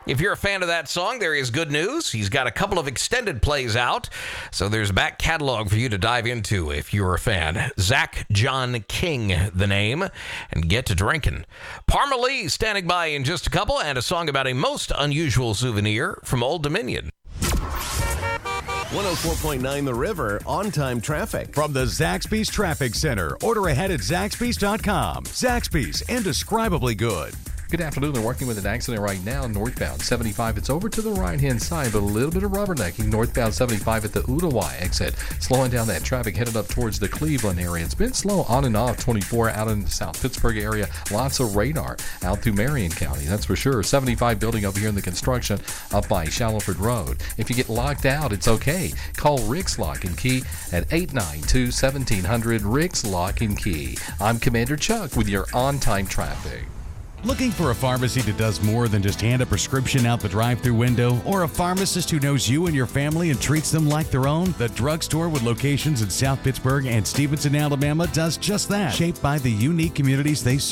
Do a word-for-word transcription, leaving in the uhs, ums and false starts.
If you're a fan of that song, there is good news. He's got a couple of extended plays out, so there's a back catalog for you to dive into if you're a fan. Zach John King, the name, and get to drinking. Parma Lee standing by in just a couple, and a song about a most unusual souvenir from Old Dominion. one oh four point nine The River, on-time traffic. From the Zaxby's Traffic Center. Order ahead at Zaxby's dot com. Zaxby's, indescribably good. Good afternoon. They're working with an accident right now northbound seventy-five. It's over to the right-hand side, but a little bit of rubbernecking northbound seventy-five at the Ooltewah exit. Slowing down that traffic headed up towards the Cleveland area. It's been slow on and off twenty-four out in the South Pittsburgh area. Lots of radar out through Marion County, that's for sure. seventy-five building over here in the construction up by Shallowford Road. If you get locked out, it's okay. Call Rick's Lock and Key at eight nine two, one seven zero zero. Rick's Lock and Key. I'm Commander Chuck with your on-time traffic. Looking for a pharmacy that does more than just hand a prescription out the drive-thru window, or a pharmacist who knows you and your family and treats them like their own? The drugstore with locations in South Pittsburgh and Stevenson, Alabama does just that, shaped by the unique communities they serve.